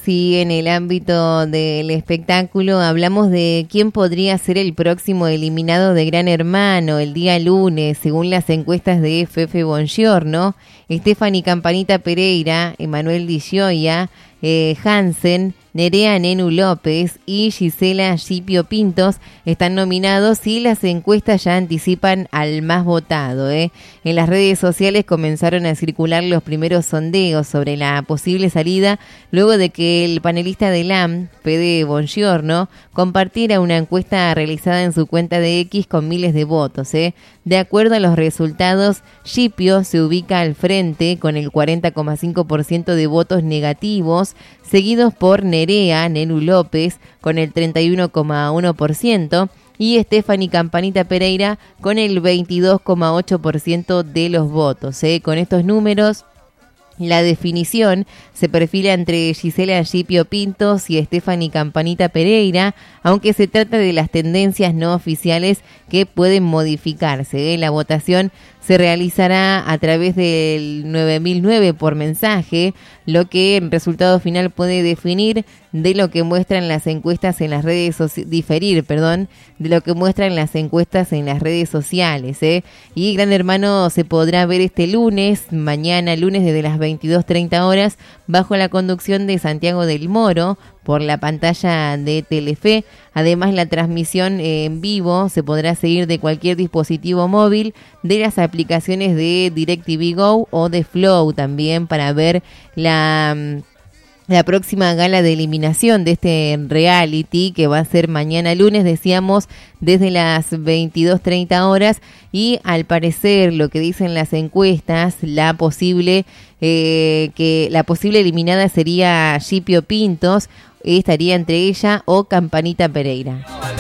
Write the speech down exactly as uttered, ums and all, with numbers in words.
y en el ámbito del espectáculo hablamos de quién podría ser el próximo eliminado de Gran Hermano el día lunes, según las encuestas de Fefe Bongiorno. Stephanie Campanita Pereira, Emanuel Di Gioia, eh, Hansen, Nerea Nenu López y Gisela Scipio Pintos están nominados y las encuestas ya anticipan al más votado. ¿eh? En las redes sociales comenzaron a circular los primeros sondeos sobre la posible salida luego de que el panelista de L A M, Fede Bongiorno, compartiera una encuesta realizada en su cuenta de X con miles de votos. ¿eh? De acuerdo a los resultados, Scipio se ubica al frente con el cuarenta coma cinco por ciento de votos negativos, seguidos por Nerea Nenu López con el treinta y uno coma uno por ciento y Stephanie Campanita Pereira con el veintidós coma ocho por ciento de los votos. ¿eh? Con estos números, la definición se perfila entre Gisela Scipio Pintos y Stephanie Campanita Pereira, aunque se trata de las tendencias no oficiales que pueden modificarse. ¿eh? La votación se realizará a través del nueve mil nueve por mensaje, lo que en resultado final puede definir de lo que muestran las encuestas en las redes sociales, diferir, perdón, de lo que muestran las encuestas en las redes sociales, ¿eh? Y Gran Hermano se podrá ver este lunes, mañana lunes desde las veintidós treinta horas, bajo la conducción de Santiago del Moro, por la pantalla de Telefe. Además, la transmisión en vivo se podrá seguir de cualquier dispositivo móvil, de las aplicaciones de DirecTV Go o de Flow también, para ver la... la próxima gala de eliminación de este reality, que va a ser mañana lunes, decíamos, desde las veintidós treinta horas, y al parecer lo que dicen las encuestas, la posible eh, que la posible eliminada sería Scipio Pintos, estaría entre ella o Campanita Pereira.